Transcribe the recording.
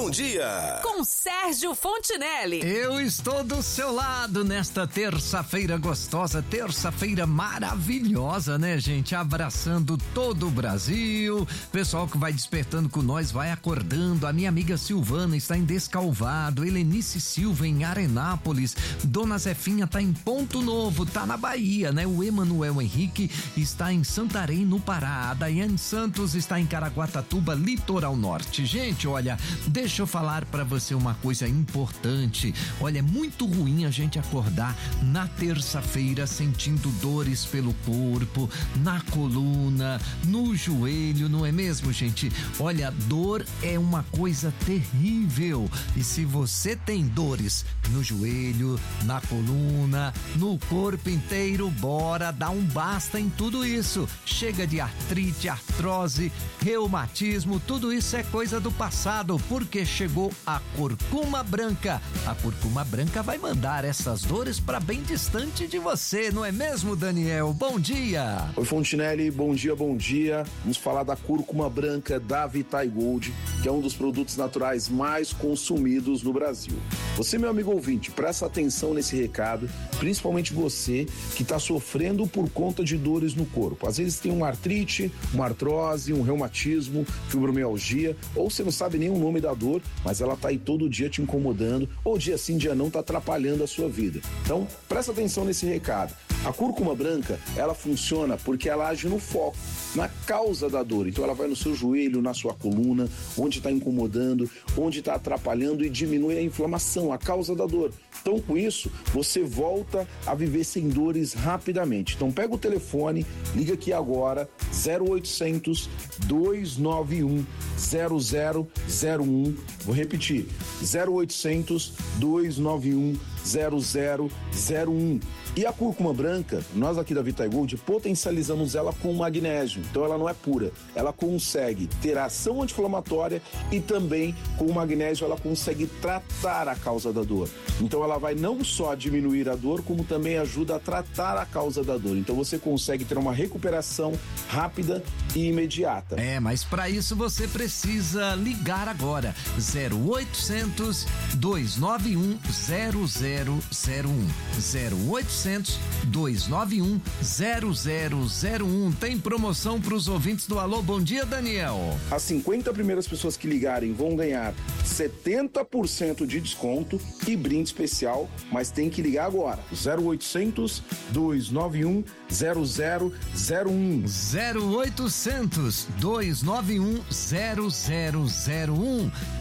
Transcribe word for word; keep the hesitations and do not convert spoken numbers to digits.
bom dia. Com Sérgio Fontinelli. Eu estou do seu lado nesta terça-feira gostosa, terça-feira maravilhosa, né, gente? Abraçando todo o Brasil. Pessoal que vai despertando com nós, vai acordando. A minha amiga Silvana está em Descalvado, Helenice Silva em Arenápolis, Dona Zefinha tá em Ponto Novo, tá na Bahia, né? O Emanuel Henrique está em Santarém, no Pará. A Daiane Santos está em Caraguatatuba, litoral norte. Gente, olha, deixa eu falar pra você uma coisa importante. Olha, é muito ruim a gente acordar na terça-feira sentindo dores pelo corpo, na coluna, no joelho, não é mesmo, gente? Olha, dor é uma coisa terrível. E se você tem dores no joelho, na coluna, no corpo inteiro, bora dar um basta em tudo isso. Chega de artrite, artrose, reumatismo, tudo isso é coisa do passado, porque chegou a curcuma branca. A curcuma branca vai mandar essas dores para bem distante de você, não é mesmo, Daniel? Bom dia! Oi, Fontinelli, bom dia, bom dia. Vamos falar da cúrcuma branca da Vitae Gold, que é um dos produtos naturais mais consumidos no Brasil. Você, meu amigo ouvinte, presta atenção nesse recado, principalmente você que está sofrendo por conta de dores no corpo. Às vezes tem uma artrite, uma artrose, um reumatismo, fibromialgia, ou você não sabe nem o nome da dor, mas ela tá aí todo dia te incomodando, ou dia sim, dia não, tá atrapalhando a sua vida. Então, presta atenção nesse recado. A cúrcuma branca, ela funciona porque ela age no foco, na causa da dor. Então ela vai no seu joelho, na sua coluna, onde está incomodando, onde está atrapalhando e diminui a inflamação, a causa da dor. Então, com isso, você volta a viver sem dores rapidamente. Então, pega o telefone, liga aqui agora, zero oitocentos, dois nove um, zero zero zero um. Vou repetir, zero oitocentos, dois nove um, zero zero zero um. E a cúrcuma branca, nós aqui da Vitae Gold potencializamos ela com magnésio. Então ela não é pura, ela consegue ter ação anti-inflamatória e também com o magnésio ela consegue tratar a causa da dor. Então ela vai não só diminuir a dor, como também ajuda a tratar a causa da dor. Então você consegue ter uma recuperação rápida e imediata. É, mas para isso você precisa ligar agora, zero oitocentos, dois nove um, zero zero zero um, zero oitocentos, dois nove um, zero zero zero um. Tem promoção para os ouvintes do Alô Bom Dia, Daniel. As cinquenta primeiras pessoas que ligarem vão ganhar setenta por cento de desconto e brinde especial, mas tem que ligar agora, zero oitocentos, dois nove um, zero zero zero um. zero oitocentos, dois nove um, zero zero zero um.